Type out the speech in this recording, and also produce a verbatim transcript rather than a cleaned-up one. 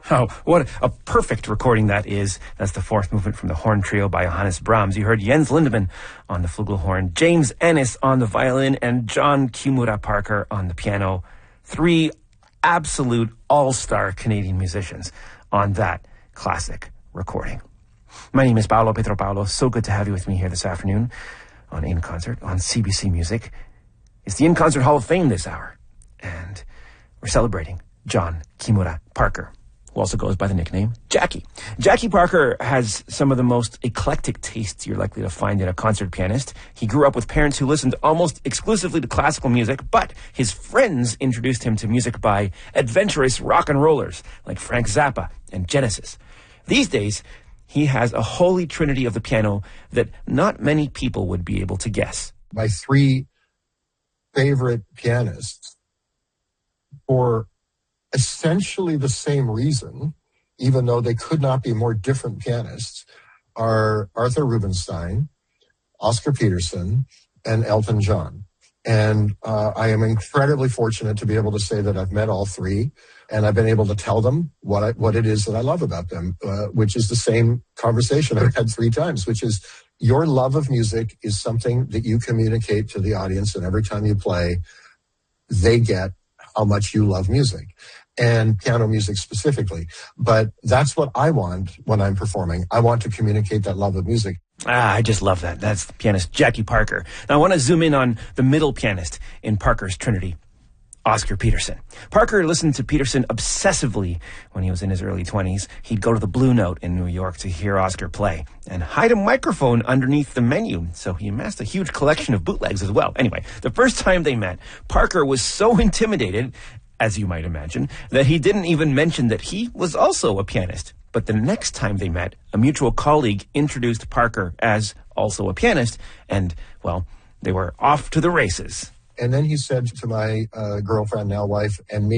Oh, what a perfect recording that is. That's the fourth movement from the Horn Trio by Johannes Brahms. You heard Jens Lindemann on the flugelhorn, James Ennis on the violin, and John Kimura Parker on the piano. Three absolute all-star Canadian musicians on that classic recording. My name is Paolo Petropaulo. So good to have you with me here this afternoon on In Concert on C B C Music. It's the In Concert Hall of Fame this hour, and we're celebrating John Kimura Parker, who also goes by the nickname Jackie. Jackie Parker has some of the most eclectic tastes you're likely to find in a concert pianist. He grew up with parents who listened almost exclusively to classical music, but his friends introduced him to music by adventurous rock and rollers like Frank Zappa and Genesis. These days, he has a holy trinity of the piano that not many people would be able to guess. My three favorite pianists, for essentially the same reason, even though they could not be more different pianists, are Arthur Rubinstein, Oscar Peterson, and Elton John. And uh, I am incredibly fortunate to be able to say that I've met all three, and I've been able to tell them what I, what it is that I love about them, uh, which is the same conversation I've had three times, which is your love of music is something that you communicate to the audience, and every time you play, they get how much you love music, and piano music specifically. But that's what I want when I'm performing. I want to communicate that love of music. Ah, I just love that. That's the pianist Jackie Parker. Now I want to zoom in on the middle pianist in Parker's trinity, Oscar Peterson. Parker listened to Peterson obsessively when he was in his early twenties. He'd go to the Blue Note in New York to hear Oscar play and hide a microphone underneath the menu, so he amassed a huge collection of bootlegs as well. Anyway, the first time they met, Parker was so intimidated, as you might imagine, that he didn't even mention that he was also a pianist. But the next time they met, a mutual colleague introduced Parker as also a pianist, and, well, they were off to the races. And then he said to my uh, girlfriend, now wife, and me,